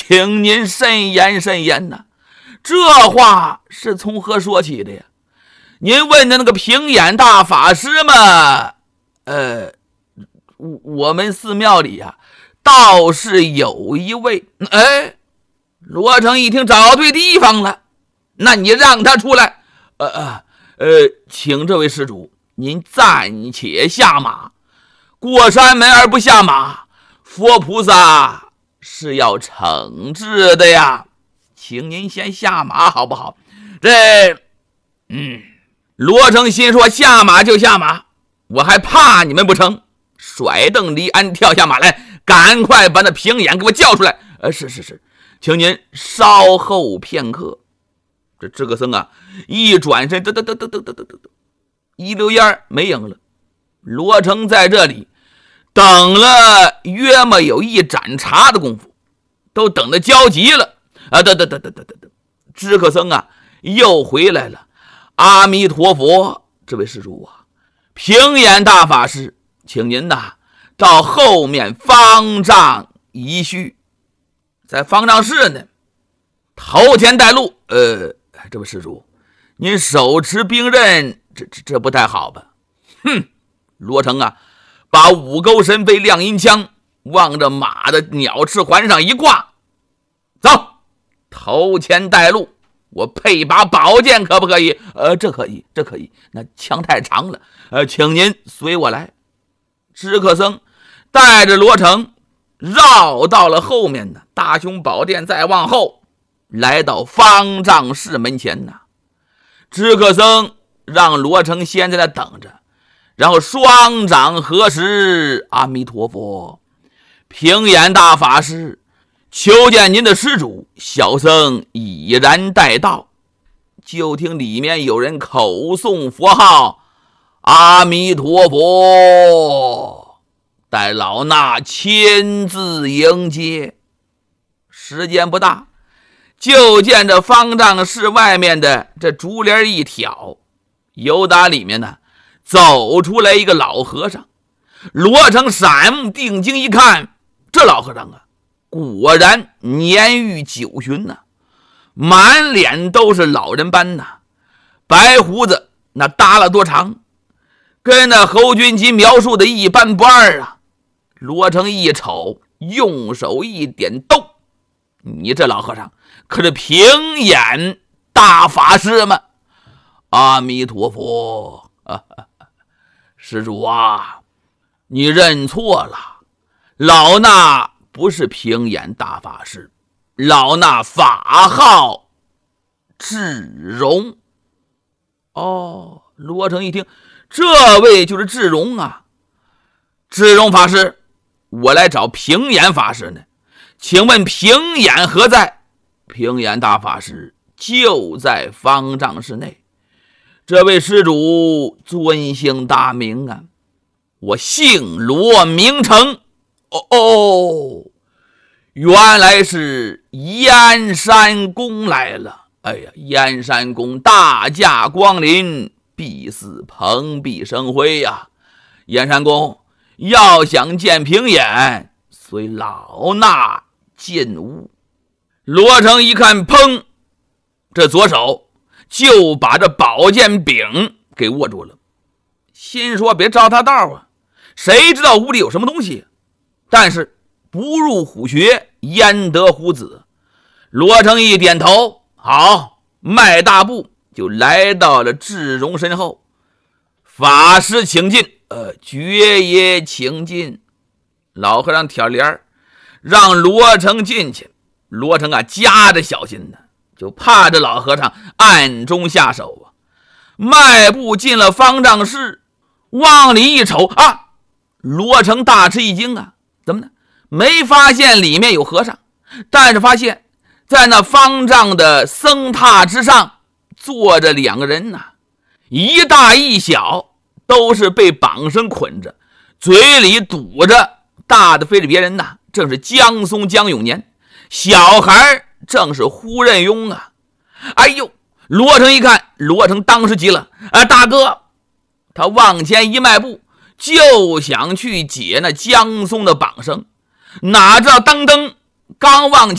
请您慎言慎言呐，这话是从何说起的呀？您问的那个平眼大法师嘛，我们寺庙里呀，倒是有一位。罗成一听找对地方了，那你让他出来。请这位施主您暂且下马，过山门而不下马，佛菩萨是要惩治的呀，请您先下马好不好？罗成心说下马就下马，我还怕你们不成？甩蹬离鞍跳下马来，赶快把那平眼给我叫出来。是，请您稍后片刻。这智克僧啊，一转身，一溜烟没影了。罗成在这里等了约莫有一盏茶的功夫，都等得焦急了。智克僧啊，又回来了。阿弥陀佛，这位施主啊，平眼大法师，请您呐到后面方丈一叙。在方丈室呢，头前带路。这位施主，您手持兵刃，这不太好吧？罗成啊，把五钩神飞亮银枪往着马的鸟翅环上一挂，走，头前带路。我配把宝剑可不可以？这可以，那枪太长了。请您随我来。智克僧带着罗成绕到了后面的大雄宝殿，再往后来到方丈室门前呢。智克僧让罗成先在那等着，然后双掌合十，阿弥陀佛，平眼大法师，求见您的施主，小僧已然带到。就听里面有人口诵佛号，阿弥陀佛，待老衲亲自迎接。时间不大，就见这方丈室外面的这竹帘一挑，由打里面呢走出来一个老和尚。罗成闪目定睛一看，这老和尚啊，果然年逾90旬满脸都是老人斑白胡子那耷了多长，跟那侯君集描述的一般不二啊。罗成一瞅，用手一点兜，你这老和尚可是平眼大法师吗？阿弥陀佛，施主啊，你认错了，老衲不是平眼大法师，老衲法号智荣。罗成一听，这位就是智荣啊。智荣法师，我来找平眼法师呢，请问平眼何在？平眼大法师就在方丈室内。这位施主尊姓大名啊？我姓罗名成。原来是燕山公来了。燕山公大驾光临，必似蓬荜生辉呀。燕山公要想见平眼，随老衲进屋。罗成一看，砰，这左手就把这宝剑柄给握住了，心说别着他道啊，谁知道屋里有什么东西？但是不入虎穴，焉得虎子？罗成一点头，好，迈大步就来到了智荣身后。法师请进。爵爷请进。老和尚挑帘让罗成进去。罗成啊，夹着小心就怕这老和尚暗中下手啊。迈步进了方丈室，往里一瞅啊，罗成大吃一惊啊，怎么呢？没发现里面有和尚，但是发现在那方丈的僧榻之上坐着两个人一大一小，都是被绑绳捆着，嘴里堵着，大的非是别人正是江松江永年，小孩正是呼任庸啊。罗成一看，罗成当时急了，大哥，他往前一迈步，就想去解那江松的绑绳，哪知道噔噔刚往